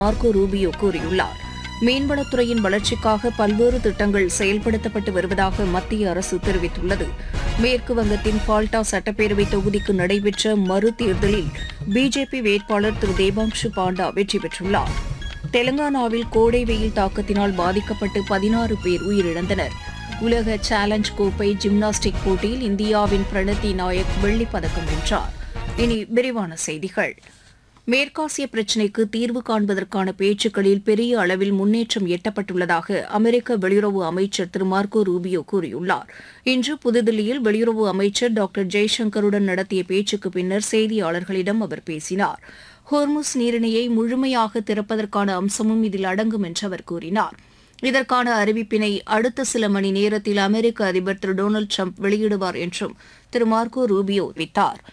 Marco Rubio கூறியுள்ளார். மீன்வளத்துறையின் வளர்ச்சிக்காக பல்வேறு திட்டங்கள் செயல்படுத்தப்பட்டு வருவதாக மத்திய அரசு தெரிவித்துள்ளது. மேற்கு வங்கத்தின் ஃபால்டா சட்டப்பேரவை தொகுதிக்கு நடைபெற்ற மறு தேர்தலில் பிஜேபி வேட்பாளர் திரு தேபாங்ஷு பாண்டா வெற்றி பெற்றுள்ளார். தெலங்கானாவில் கோடை வெயில் தாக்கத்தினால் பாதிக்கப்பட்டு 16 பேர் உயிரிழந்தனர். உலக சேலஞ்ச் கோப்பை ஜிம்னாஸ்டிக் போட்டியில் இந்தியாவின் பிரணதி நாயக் வெள்ளிப் பதக்கம் வென்றார். இனி விரிவான செய்திகள். மேற்காசிய பிரச்சினைக்கு தீர்வு காண்பதற்கான பேச்சுக்களில் பெரிய அளவில் முன்னேற்றம் எட்டப்பட்டுள்ளதாக அமெரிக்க வெளியுறவு அமைச்சர் திரு மார்க்கோ ரூபியோ கூறியுள்ளார். இன்று புதுதில்லியில் வெளியுறவு அமைச்சர் டாக்டர் ஜெய்சங்கருடன் நடத்திய பேச்சுக்கு பின்னர் செய்தியாளர்களிடம் அவர் பேசினார். ஹோர்முஸ் நீரிணையை முழுமையாக திறப்பதற்கான அம்சமும் இதில் அடங்கும் என்று அவர் கூறினார். இதற்கான அறிவிப்பினை அடுத்த சில மணி நேரத்தில் அமெரிக்க அதிபர் திரு டொனால்டு ட்ரம்ப் வெளியிடுவார் என்றும் திரு மார்க்கோ ரூபியோ தெரிவித்தார்.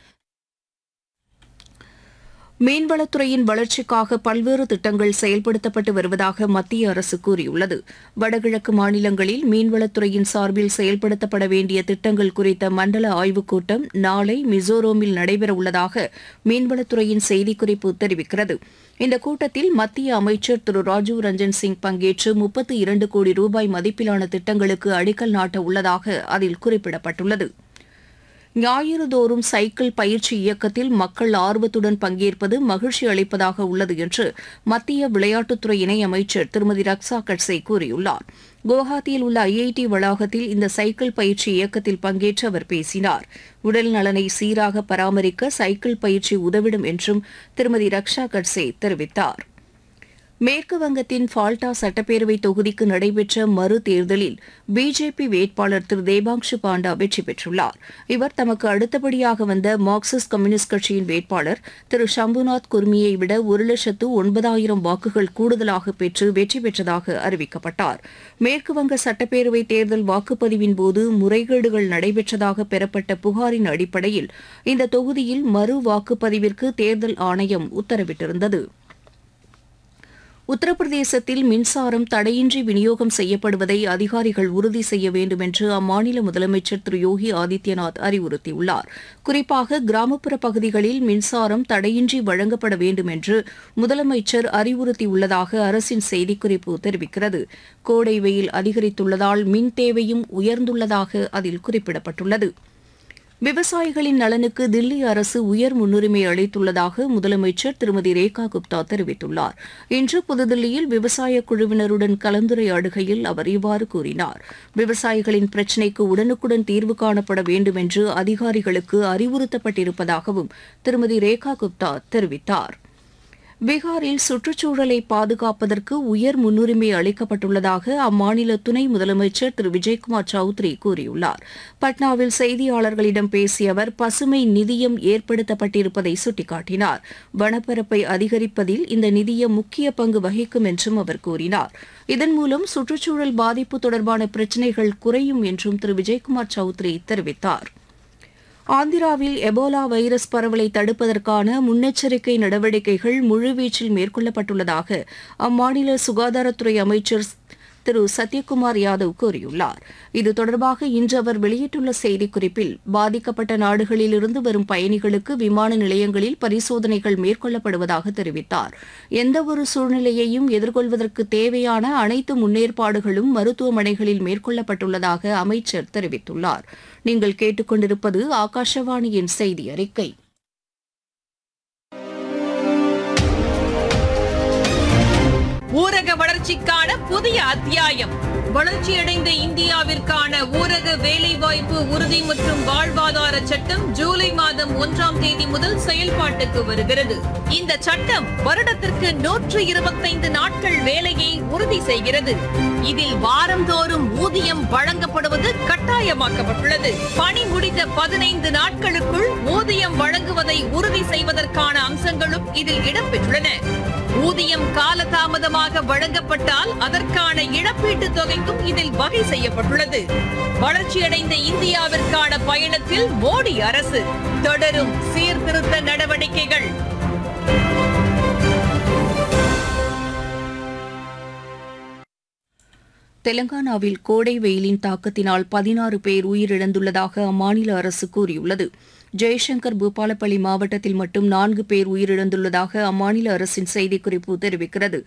மீன்வளத்துறையின் வளர்ச்சிக்காக பல்வேறு திட்டங்கள் செயல்படுத்தப்பட்டு வருவதாக மத்திய அரசு கூறியுள்ளது. வடகிழக்கு மாநிலங்களில் மீன்வளத்துறையின் சார்பில் செயல்படுத்தப்பட வேண்டிய திட்டங்கள் குறித்த மண்டல ஆய்வுக் கூட்டம் நாளை மிசோரமில் நடைபெறவுள்ளதாக மீன்வளத்துறையின் செய்திக்குறிப்பு தெரிவிக்கிறது. இந்த கூட்டத்தில் மத்திய அமைச்சர் திரு ராஜீவ் ரஞ்சன் சிங் பங்கேற்று 32 கோடி ரூபாய் மதிப்பிலான திட்டங்களுக்கு அடிக்கல் நாட்ட உள்ளதாக அதில் குறிப்பிடப்பட்டுள்ளது. ஞாயிறுதோறும் சைக்கிள் பயிற்சி இயக்கத்தில் மக்கள் ஆர்வத்துடன் பங்கேற்பது மகிழ்ச்சி அளிப்பதாக உள்ளது என்று மத்திய விளையாட்டுத்துறை இணையமைச்சர் திருமதி ரக்ஷா கட்சே கூறியுள்ளார். குவஹாத்தியில் உள்ள ஐஐடி வளாகத்தில் இந்த சைக்கிள் பயிற்சி இயக்கத்தில் பங்கேற்று அவர் பேசினார். உடல் நலனை சீராக பராமரிக்க சைக்கிள் பயிற்சி உதவிடும் என்றும் திருமதி ரக்ஷா கட்சே தெரிவித்தார். மேற்கு வங்கத்தின் ஃபால்டா சட்டப்பேரவை தொகுதிக்கு நடைபெற்ற மறு தேர்தலில் பிஜேபி வேட்பாளர் திரு தேபாங்ஷு பாண்டா வெற்றி பெற்றுள்ளார். இவர் தமக்கு அடுத்தபடியாக வந்த மார்க்சிஸ்ட் கம்யூனிஸ்ட் கட்சியின் வேட்பாளர் திரு ஷம்புநாத் குர்மியை விட 1,09,000 வாக்குகள் கூடுதலாக பெற்று வெற்றி பெற்றதாக அறிவிக்கப்பட்டார். மேற்குவங்க சட்டப்பேரவை தேர்தல் வாக்குப்பதிவின் போது முறைகேடுகள் நடைபெற்றதாக பெறப்பட்ட புகாரின் அடிப்படையில் இந்த தொகுதியில் மறு வாக்குப்பதிவிற்கு தேர்தல் ஆணையம் உத்தரவிட்டிருந்தது. உத்தரப்பிரதேசத்தில் மின்சாரம் தடையின்றி விநியோகம் செய்யப்படுவதை அதிகாரிகள் உறுதி செய்ய வேண்டும் என்று அம்மாநில முதலமைச்சர் திரு யோகி ஆதித்யநாத் அறிவுறுத்தியுள்ளார். குறிப்பாக கிராமப்புற பகுதிகளில் மின்சாரம் தடையின்றி வழங்கப்பட வேண்டும் என்று முதலமைச்சர் அறிவுறுத்தியுள்ளதாக அரசின் செய்திக்குறிப்பு தெரிவிக்கிறது. கோடை வெயில் அதிகரித்துள்ளதால் மின் தேவையும் உயர்ந்துள்ளதாக அதில் குறிப்பிடப்பட்டுள்ளது. விவசாயிகளின் நலனுக்கு தில்லி அரசு உயர் முன்னுரிமை அளித்துள்ளதாக முதலமைச்சர் திருமதி ரேகா குப்தா தெரிவித்துள்ளார். இன்று புதுதில்லியில் விவசாய குழுவினருடன் கலந்துரையாடுகையில் அவர் இவ்வாறு கூறினார். விவசாயிகளின் பிரச்சினைக்கு உடனுக்குடன் தீர்வு காணப்பட வேண்டும் என்று அதிகாரிகளுக்கு அறிவுறுத்தப்பட்டிருப்பதாகவும் திருமதி ரேகா குப்தா தெரிவித்தார். பீகாரில் சுற்றுச்சூழலை பாதுகாப்பதற்கு உயர் முன்னுரிமை அளிக்கப்பட்டுள்ளதாக அம்மாநில துணை முதலமைச்சர் திரு விஜய்குமார் சௌத்ரி கூறியுள்ளார். பட்னாவில் செய்தியாளர்களிடம் பேசிய அவர் பசுமை நிதியம் ஏற்படுத்தப்பட்டிருப்பதை சுட்டிக்காட்டினார். வனப்பரப்பை அதிகரிப்பதில் இந்த நிதியம் முக்கிய பங்கு வகிக்கும் என்றும் அவர் கூறினார். இதன் மூலம் சுற்றுச்சூழல் பாதிப்பு தொடர்பான பிரச்சினைகள் குறையும் என்றும் திரு விஜய்குமார் சௌத்ரி தெரிவித்தார். ஆந்திராவில் எபோலா வைரஸ் பரவலை தடுப்பதற்கான முன்னெச்சரிக்கை நடவடிக்கைகள் முழுவீச்சில் மேற்கொள்ளப்பட்டுள்ளதாக அம்மாநில சுகாதாரத்துறை அமைச்சர் திரு சத்யகுமார் யாதவ் கூறியுள்ளார். இது தொடர்பாக இன்று அவர் வெளியிட்டுள்ள செய்திக்குறிப்பில் பாதிக்கப்பட்ட நாடுகளிலிருந்து வரும் பயணிகளுக்கு விமான நிலையங்களில் பரிசோதனைகள் மேற்கொள்ளப்படுவதாக தெரிவித்தார். எந்தவொரு சூழ்நிலையையும் எதிர்கொள்வதற்கு தேவையான அனைத்து முன்னேற்பாடுகளும் மருத்துவமனைகளில் மேற்கொள்ளப்பட்டுள்ளதாக அமைச்சர் தெரிவித்துள்ளார். நீங்கள் கேட்டுக்கொண்டிருப்பது ஆகாஷவாணியின் செய்தி அறிக்கை. ஊரக வளர்ச்சிக்கான புதிய அத்தியாயம். வளர்ச்சியடைந்த இந்தியாவிற்கான ஊரக வேலைவாய்ப்பு உறுதி மற்றும் வாழ்வாதார சட்டம் ஜூலை மாதம் 1ஆம் தேதி முதல் செயல்பாட்டுக்கு வருகிறது. இந்த சட்டம் வருடத்திற்கு 125 நாட்கள் வேலையை உறுதி செய்கிறது. இதில் வாரந்தோறும் ஊதியம் வழங்கப்படுவது கட்டாயமாக்கப்பட்டுள்ளது. பணி முடிந்த 15 நாட்களுக்குள் ஊதியம் வழங்குவதை உறுதி செய்வதற்கான அம்சங்களும் இதில் இடம்பெற்றுள்ளன. ஊதியம் காலதாமதமாக வழங்கப்பட்டால் அதற்கான இழப்பீட்டுத் தொகைக்கும் இதில் வகை செய்யப்பட்டுள்ளது. வளர்ச்சியடைந்த இந்தியாவிற்கான பயணத்தில் மோடி அரசு தொடரும் சீர்திருத்த நடவடிக்கைகள். தெலங்கானாவில் கோடை வெயிலின் தாக்கத்தினால் 16 பேர் உயிரிழந்துள்ளதாக அம்மாநில அரசு கூறியுள்ளது. ஜெய்சங்கர் பூபாலப்பள்ளி மாவட்டத்தில் மட்டும் 4 பேர் உயிரிழந்துள்ளதாக அம்மாநில அரசின் செய்திக்குறிப்பு தெரிவிக்கிறது.